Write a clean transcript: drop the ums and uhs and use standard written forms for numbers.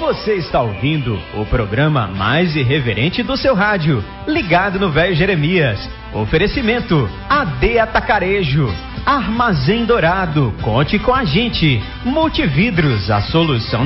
Você está ouvindo o programa mais irreverente do seu rádio, ligado no Velho Jeremias. Oferecimento AD Atacarejo, Armazém Dourado, conte com a gente. Multividros, a solução